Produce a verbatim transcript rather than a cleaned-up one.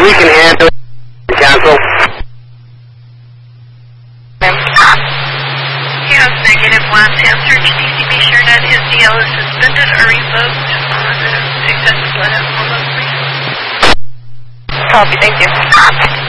we can handle it. Cancel. He has negative one. To answer H T C B SureNet, his D L is suspended or revoked. Uh, excessive blood alcohol, please. Copy, thank you.